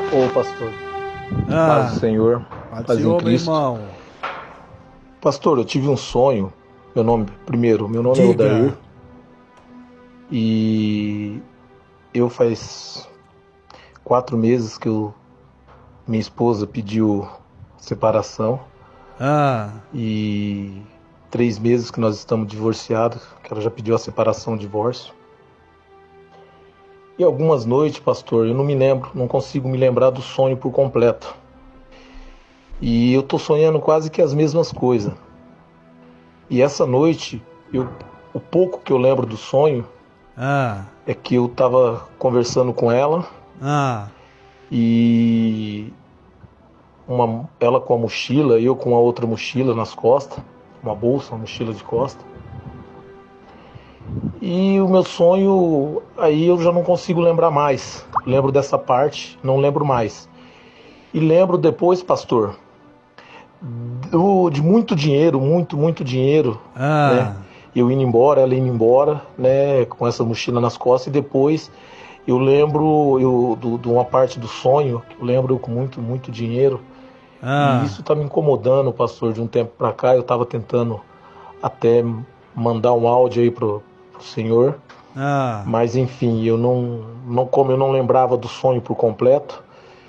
Ô pastor, paz do Senhor, paz em Cristo. Meu irmão. Pastor, eu tive um sonho. Meu nome é Odair. E eu faz 4 meses que minha esposa pediu separação. E 3 meses que nós estamos divorciados, que ela já pediu a separação, o divórcio. E algumas noites, pastor, eu não me lembro, não consigo me lembrar do sonho por completo. E eu tô sonhando quase que as mesmas coisas. E essa noite, o pouco que eu lembro do sonho é que eu tava conversando com ela. E ela com a mochila, eu com a outra mochila nas costas, uma bolsa, uma mochila de costa. E o meu sonho, aí eu já não consigo lembrar mais. Lembro dessa parte, não lembro mais. E lembro depois, pastor, de muito dinheiro, muito dinheiro, né? Eu indo embora, ela indo embora, né? Com essa mochila nas costas. E depois eu lembro de uma parte do sonho, que eu lembro com muito dinheiro. E isso tá me incomodando, pastor, de um tempo pra cá. Eu tava tentando até mandar um áudio aí pro senhor. Mas enfim, como eu não lembrava do sonho por completo,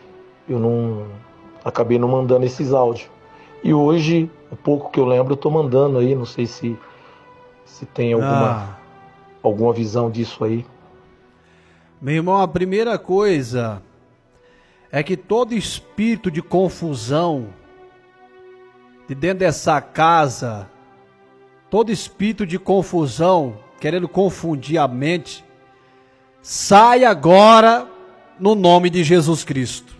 acabei não mandando esses áudios. E hoje, o pouco que eu lembro, eu tô mandando aí. Não sei se tem alguma visão disso aí. Meu irmão, a primeira coisa é que todo espírito de confusão de dentro dessa casa, todo espírito de confusão querendo confundir a mente, sai agora no nome de Jesus Cristo.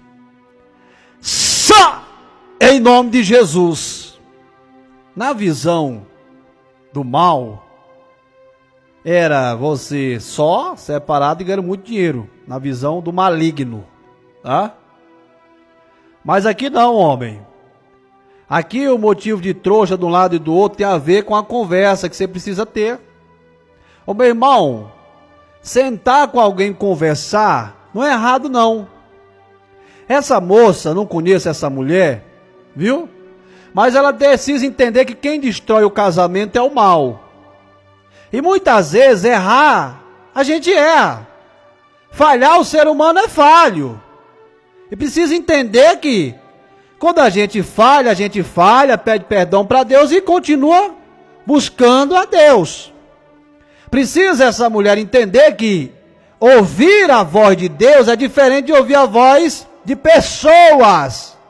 Sai em nome de Jesus. Na visão do mal, era você só, separado e ganhando muito dinheiro. Na visão do maligno, tá? Mas aqui não, homem. Aqui o motivo de trouxa de um lado e do outro tem a ver com a conversa que você precisa ter. Ô meu irmão, sentar com alguém e conversar não é errado não. Essa moça, não conheço essa mulher, viu? Mas ela precisa entender que quem destrói o casamento é o mal. E muitas vezes errar, a gente erra. Falhar, o ser humano é falho. E precisa entender que quando a gente falha, pede perdão para Deus e continua buscando a Deus. Precisa essa mulher entender que ouvir a voz de Deus é diferente de ouvir a voz de pessoas.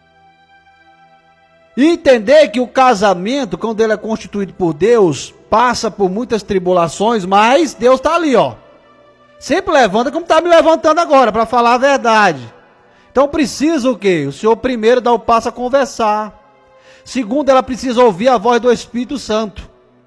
E entender que o casamento, quando ele é constituído por Deus, passa por muitas tribulações, mas Deus está ali, ó. Sempre levanta como está me levantando agora, para falar a verdade. Então precisa o quê? O Senhor primeiro dá o passo a conversar. Segundo, ela precisa ouvir a voz do Espírito Santo.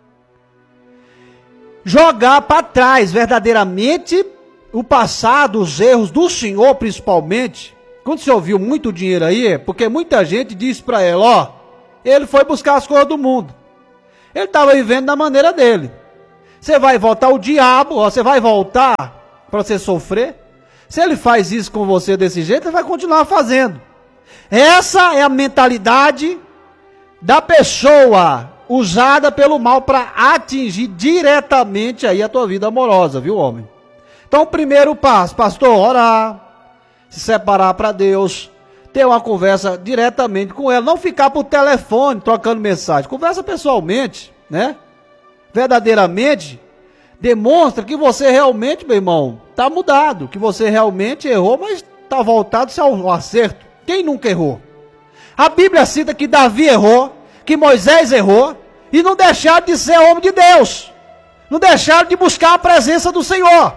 Jogar para trás verdadeiramente o passado, os erros do Senhor principalmente. Quando você ouviu muito dinheiro aí, é porque muita gente disse para ela, ó, ele foi buscar as coisas do mundo. Ele estava vivendo da maneira dele. Você vai voltar o diabo, ó, você vai voltar para você sofrer. Se ele faz isso com você desse jeito, ele vai continuar fazendo. Essa é a mentalidade da pessoa usada pelo mal para atingir diretamente aí a tua vida amorosa, viu, homem? Então, o primeiro passo, pastor, orar, se separar para Deus, ter uma conversa diretamente com ela, não ficar por telefone trocando mensagem, conversa pessoalmente, né? Verdadeiramente, demonstra que você realmente, meu irmão, está mudado, que você realmente errou, mas está voltado ao acerto. Quem nunca errou? A Bíblia cita que Davi errou, que Moisés errou, e não deixaram de ser homem de Deus, não deixaram de buscar a presença do Senhor.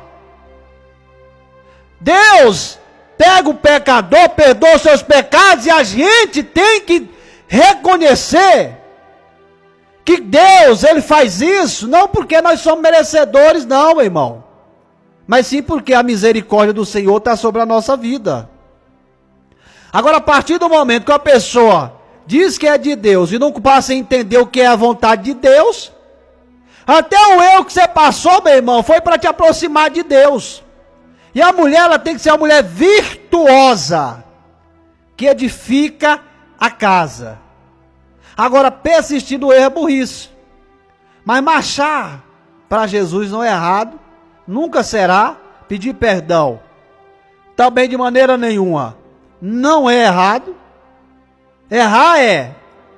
Deus pega o pecador, perdoa os seus pecados, e a gente tem que reconhecer que Deus, ele faz isso, não porque nós somos merecedores, não, meu irmão, mas sim porque a misericórdia do Senhor está sobre a nossa vida. Agora, a partir do momento que a pessoa diz que é de Deus e não passa a entender o que é a vontade de Deus, até o erro que você passou, meu irmão, foi para te aproximar de Deus. E a mulher, ela tem que ser uma mulher virtuosa, que edifica a casa. Agora, persistir no erro é burrice. Mas marchar para Jesus não é errado, nunca será. Pedir perdão também de maneira nenhuma não é errado. Errar é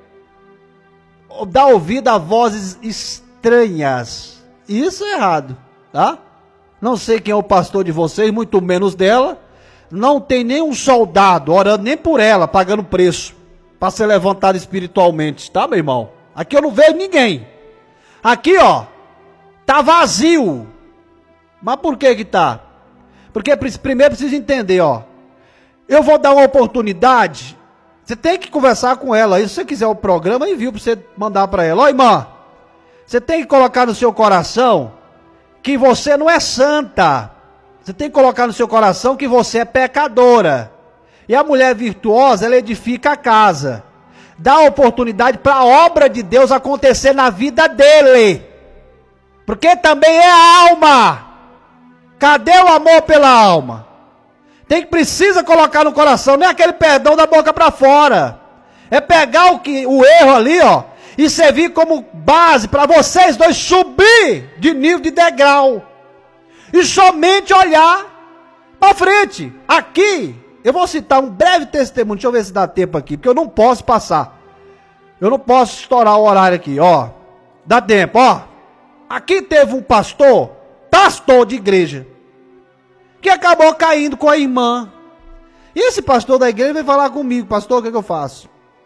dar ouvido a vozes estranhas. Isso é errado, tá? Não sei quem é o pastor de vocês, muito menos dela. Não tem nenhum soldado orando nem por ela, pagando preço para ser levantado espiritualmente, tá, meu irmão? Aqui eu não vejo ninguém. Aqui, ó, tá vazio. Mas por que tá? Porque primeiro precisa entender, ó. Eu vou dar uma oportunidade. Você tem que conversar com ela. E se você quiser o programa, envio para você mandar para ela. Ó, irmã, você tem que colocar no seu coração que você não é santa. Você tem que colocar no seu coração que você é pecadora. E a mulher virtuosa, ela edifica a casa. Dá oportunidade para a obra de Deus acontecer na vida dele. Porque também é alma. Cadê o amor pela alma? Precisa colocar no coração, não é aquele perdão da boca para fora. É pegar o erro ali, ó, e servir como base para vocês dois subir de nível de degrau. E somente olhar para frente. Aqui, eu vou citar um breve testemunho, deixa eu ver se dá tempo aqui, porque eu não posso passar. Eu não posso estourar o horário aqui, ó. Dá tempo, ó. Aqui teve um pastor de igreja, que acabou caindo com a irmã. E esse pastor da igreja veio falar comigo: pastor, o que eu faço?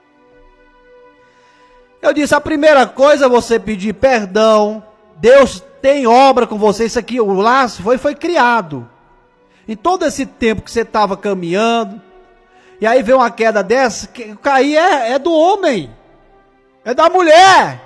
Eu disse: a primeira coisa é você pedir perdão. Deus tem obra com você. Isso aqui, o laço foi criado. Em todo esse tempo que você estava caminhando, e aí veio uma queda dessa, cair é do homem, é da mulher.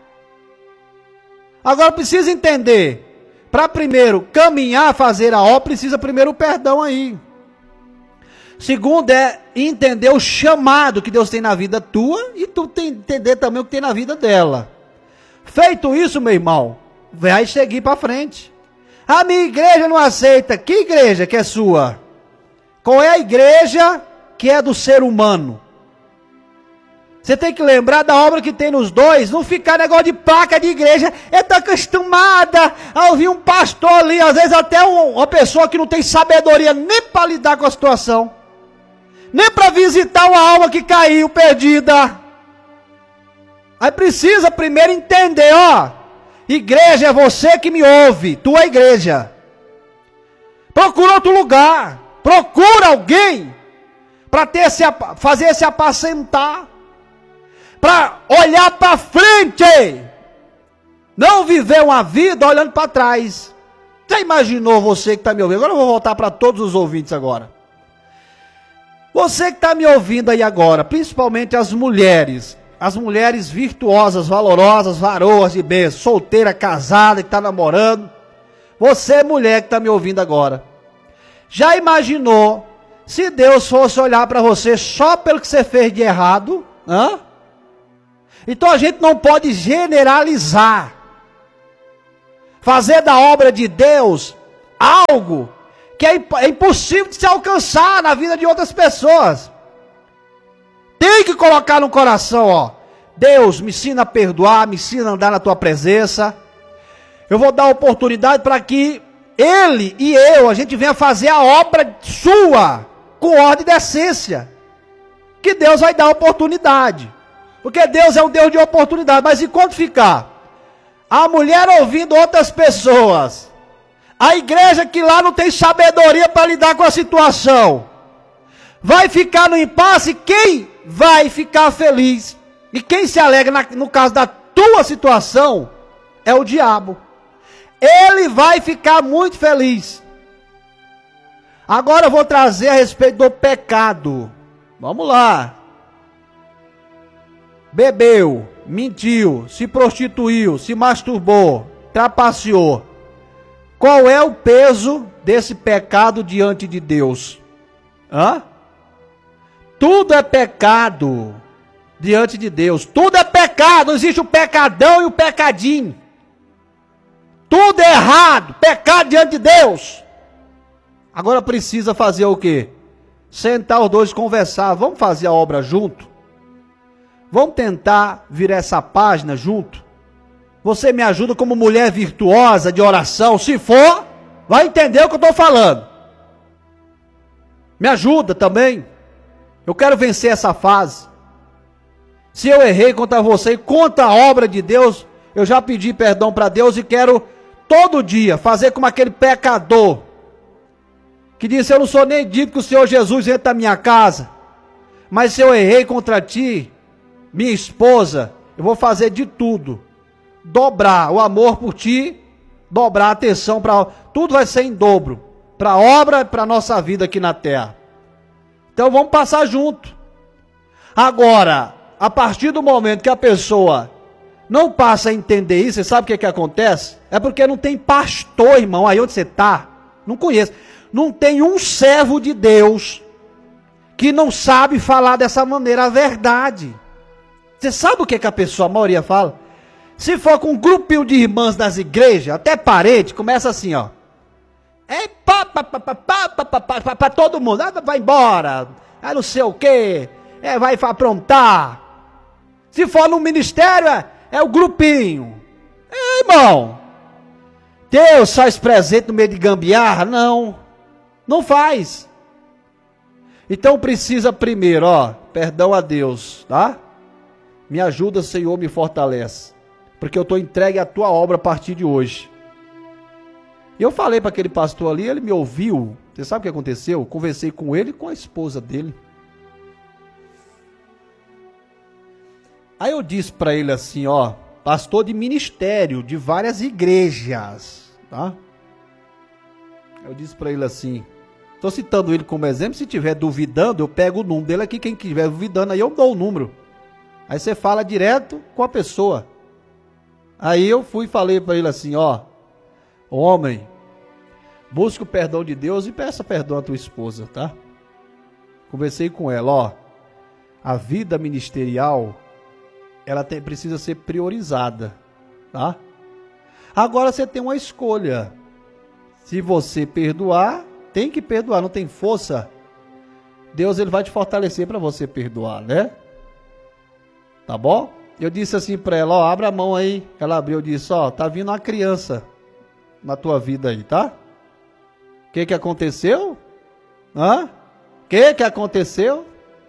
Agora precisa entender. Para primeiro caminhar, fazer a obra, precisa primeiro o perdão aí. Segundo é entender o chamado que Deus tem na vida tua, e tu entender também o que tem na vida dela. Feito isso, meu irmão, vai seguir para frente. A minha igreja não aceita. Que igreja que é sua? Qual é a igreja que é do ser humano? Você tem que lembrar da obra que tem nos dois. Não ficar negócio de placa de igreja. Eu estou acostumada a ouvir um pastor ali. Às vezes até uma pessoa que não tem sabedoria nem para lidar com a situação. Nem para visitar uma alma que caiu, perdida. Aí precisa primeiro entender, ó. Igreja é você que me ouve. Tu é igreja. Procura outro lugar. Procura alguém para fazer se apacentar. Para olhar para frente, não viver uma vida olhando para trás. Já imaginou, você que está me ouvindo? Agora eu vou voltar para todos os ouvintes agora. Você que está me ouvindo aí agora, principalmente as mulheres virtuosas, valorosas, varoas de bênção, solteira, casada, que está namorando. Você, mulher que está me ouvindo agora, já imaginou se Deus fosse olhar para você só pelo que você fez de errado? Hã? Então a gente não pode generalizar. Fazer da obra de Deus algo que é impossível de se alcançar na vida de outras pessoas. Tem que colocar no coração, ó. Deus, me ensina a perdoar, me ensina a andar na tua presença. Eu vou dar oportunidade para que Ele e eu, a gente venha fazer a obra sua, com ordem e decência. Que Deus vai dar oportunidade. Porque Deus é um Deus de oportunidade. Mas enquanto ficar a mulher ouvindo outras pessoas, a igreja que lá não tem sabedoria para lidar com a situação, vai ficar no impasse. Quem vai ficar feliz e quem se alegra no caso da tua situação é o diabo. Ele vai ficar muito feliz. Agora eu vou trazer a respeito do pecado. Vamos lá. Bebeu, mentiu, se prostituiu, se masturbou, trapaceou. Qual é o peso desse pecado diante de Deus? Hã? Tudo é pecado diante de Deus. Tudo é pecado. Não existe o pecadão e o pecadinho. Tudo é errado. Pecado diante de Deus. Agora precisa fazer o quê? Sentar os dois e conversar. Vamos fazer a obra junto? Vamos tentar virar essa página junto? Você me ajuda como mulher virtuosa de oração? Se for, vai entender o que eu estou falando. Me ajuda também. Eu quero vencer essa fase. Se eu errei contra você e contra a obra de Deus, eu já pedi perdão para Deus e quero todo dia fazer como aquele pecador que disse: eu não sou nem digno que o Senhor Jesus entre na minha casa, mas se eu errei contra ti, minha esposa, eu vou fazer de tudo, dobrar o amor por ti, dobrar a atenção para tudo, vai ser em dobro, para a obra e para a nossa vida aqui na terra. Então vamos passar junto. Agora, a partir do momento que a pessoa não passa a entender isso, você sabe o que acontece? É porque não tem pastor, irmão, aí onde você está, não conhece. Não tem um servo de Deus que não sabe falar dessa maneira a verdade. Você sabe o que a pessoa, a maioria fala? Se for com um grupinho de irmãs das igrejas, até parente, começa assim, ó. É para todo mundo, vai embora, não sei o quê, vai aprontar. Se for no ministério, é o grupinho. Irmão, Deus faz presente no meio de gambiarra? Não faz. Então precisa primeiro, perdão a Deus, tá? Me ajuda, Senhor, me fortalece, porque eu estou entregue à tua obra a partir de hoje. E eu falei para aquele pastor ali, ele me ouviu. Você sabe o que aconteceu? Conversei com ele e com a esposa dele. Aí eu disse para ele assim, pastor de ministério de várias igrejas, tá? Eu disse para ele assim, estou citando ele como exemplo, se estiver duvidando, eu pego o número dele aqui, quem estiver duvidando, aí eu dou o número. Aí você fala direto com a pessoa. Aí eu fui e falei para ele assim, homem, busca o perdão de Deus e peça perdão à tua esposa, tá? Conversei com ela, a vida ministerial, ela precisa ser priorizada, tá? Agora você tem uma escolha. Se você perdoar, tem que perdoar, não tem força. Deus, ele vai te fortalecer para você perdoar, né? Tá bom? Eu disse assim para ela, abre a mão aí. Ela abriu, eu disse, tá vindo uma criança na tua vida aí, tá? O que aconteceu? O que aconteceu?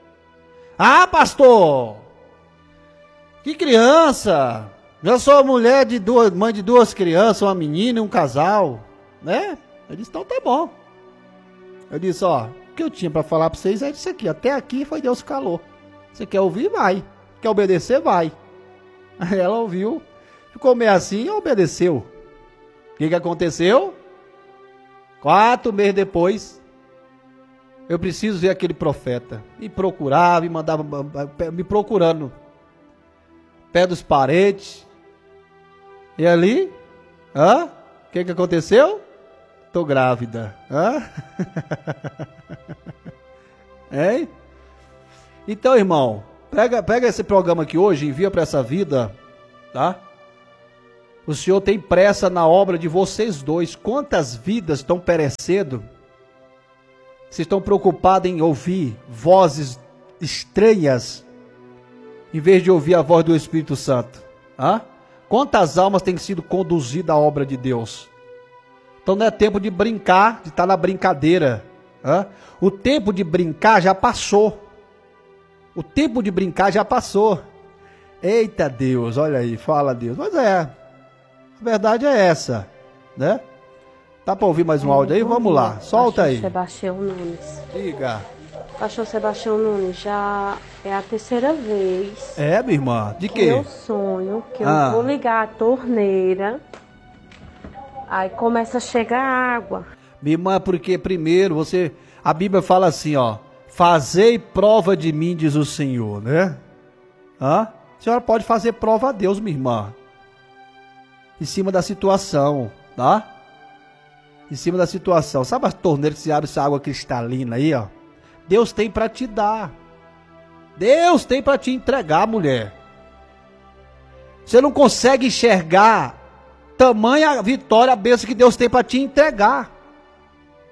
Pastor, que criança? Já sou mulher de mãe de duas crianças, uma menina e um casal, né? Eu disse, então tá bom. Eu disse, o que eu tinha para falar para vocês é isso aqui, até aqui foi Deus que calou. Você quer ouvir? Vai. Quer obedecer? Vai. Aí ela ouviu, ficou meio assim e obedeceu. O que aconteceu? 4 meses depois, eu preciso ver aquele profeta. Me procurava, me mandava, me procurando. Pé dos parentes. E ali, o que aconteceu? Tô grávida. Hein? Então, irmão, pega esse programa aqui hoje, envia para essa vida, tá? O Senhor tem pressa na obra de vocês dois. Quantas vidas estão perecendo? Vocês estão preocupados em ouvir vozes estranhas, em vez de ouvir a voz do Espírito Santo. Quantas almas têm sido conduzidas à obra de Deus? Então não é tempo de brincar, de estar na brincadeira. O tempo de brincar já passou. O tempo de brincar já passou. Eita Deus, olha aí, fala Deus. Mas a verdade é essa, né? Tá para ouvir mais um áudio aí? Vamos lá, solta aí. Sebastião Nunes. Diga. Pastor Sebastião Nunes, já é a terceira vez. Minha irmã, de quê? Eu sonho que eu vou ligar a torneira, aí começa a chegar água. Minha irmã, porque primeiro a Bíblia fala assim, fazei prova de mim, diz o Senhor, né? A senhora pode fazer prova a Deus, minha irmã. Em cima da situação, tá? Em cima da situação. Sabe a torneira que se abre essa água cristalina aí, Deus tem para te dar. Deus tem para te entregar, mulher. Você não consegue enxergar tamanha vitória, a bênção que Deus tem para te entregar.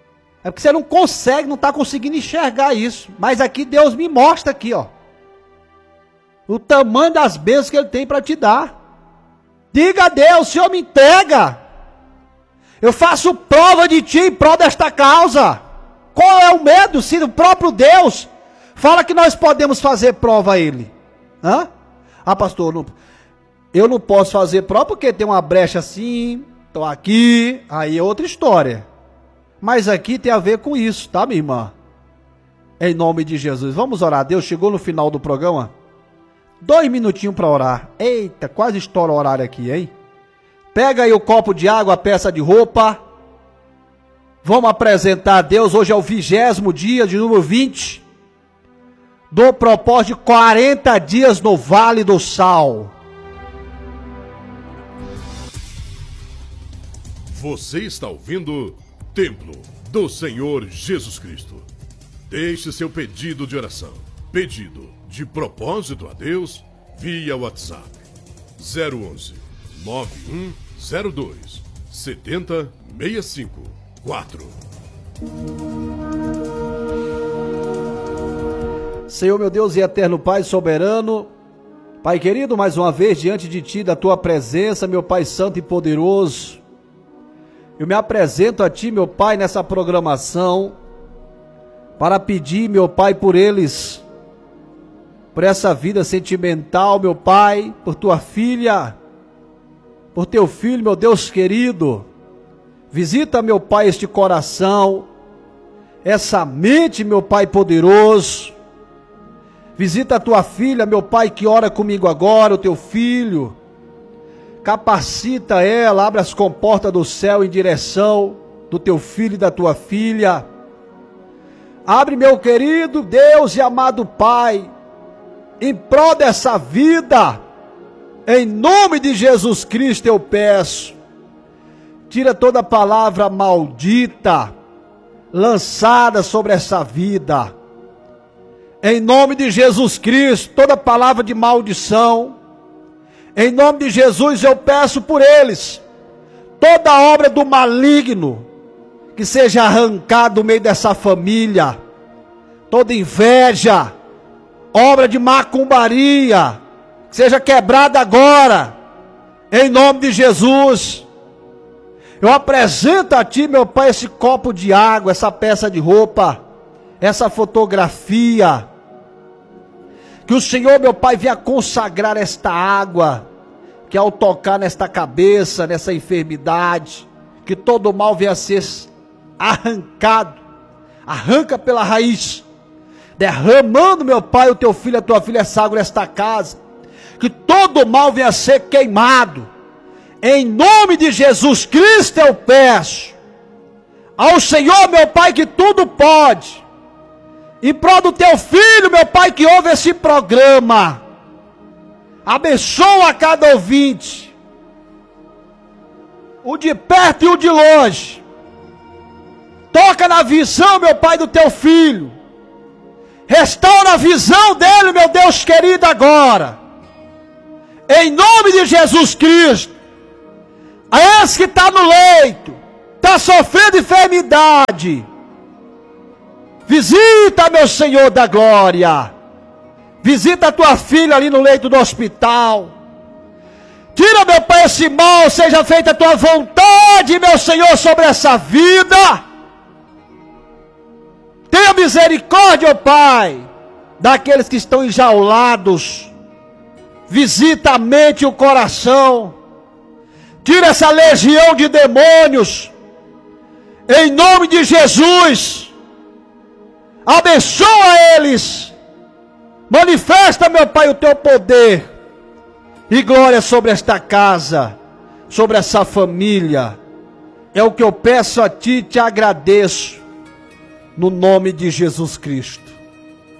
É porque você não consegue, não está conseguindo enxergar isso. Mas aqui Deus me mostra aqui, ó. O tamanho das bênçãos que Ele tem para te dar. Diga a Deus, Senhor, me entrega. Eu faço prova de Ti em prol desta causa. Qual é o medo? Se o próprio Deus fala que nós podemos fazer prova a Ele. Hã? Ah, pastor, eu não posso fazer prova porque tem uma brecha assim, estou aqui, aí é outra história. Mas aqui tem a ver com isso, tá, minha irmã? Em nome de Jesus. Vamos orar. Deus, chegou no final do programa. 2 minutinhos para orar. Eita, quase estoura o horário aqui, hein? Pega aí o copo de água, a peça de roupa. Vamos apresentar a Deus. Hoje é o 20º dia, de número 20. Do propósito de 40 dias no Vale do Sal. Você está ouvindo Templo do Senhor Jesus Cristo. Deixe seu pedido de oração. Pedido de propósito a Deus via WhatsApp 011 9102 7065 4. Senhor, meu Deus e eterno Pai soberano, Pai querido, mais uma vez diante de Ti, da Tua presença, meu Pai santo e poderoso, eu me apresento a Ti, meu Pai, nessa programação, para pedir, meu Pai, por eles, por essa vida sentimental, meu Pai, por Tua filha, por Teu filho, meu Deus querido. Visita, meu Pai, este coração, essa mente, meu Pai poderoso. Visita a Tua filha, meu Pai, que ora comigo agora, o Teu filho. Capacita ela, abre as comportas do céu em direção do Teu filho e da Tua filha. Abre, meu querido Deus e amado Pai, em prol dessa vida, em nome de Jesus Cristo eu peço. Tira toda palavra maldita lançada sobre essa vida. Em nome de Jesus Cristo, toda palavra de maldição, em nome de Jesus eu peço por eles, toda obra do maligno, que seja arrancada do meio dessa família, toda inveja, obra de macumbaria, que seja quebrada agora, em nome de Jesus. Eu apresento a Ti, meu Pai, esse copo de água, essa peça de roupa, essa fotografia, que o Senhor, meu Pai, venha consagrar esta água, que ao tocar nesta cabeça, nessa enfermidade, que todo mal venha a ser arrancado, arranca pela raiz, derramando, meu Pai, o Teu filho, a Tua filha, essa água nesta casa, que todo mal venha a ser queimado, em nome de Jesus Cristo eu peço, ao Senhor, meu Pai, que tudo pode, em prol do Teu filho, meu Pai, que ouve esse programa, abençoa cada ouvinte, o de perto e o de longe, toca na visão, meu Pai, do Teu filho, restaura a visão dele, meu Deus querido, agora, em nome de Jesus Cristo. A esse que está no leito, está sofrendo enfermidade, visita, meu Senhor da glória, visita a Tua filha ali no leito do hospital, tira, meu Pai, esse mal, seja feita a Tua vontade, meu Senhor, sobre essa vida. Tenha misericórdia, ó Pai, daqueles que estão enjaulados, visita a mente e o coração, tira essa legião de demônios, em nome de Jesus, abençoa eles, manifesta, meu Pai, o Teu poder e glória sobre esta casa, sobre essa família, é o que eu peço a Ti e te agradeço, no nome de Jesus Cristo.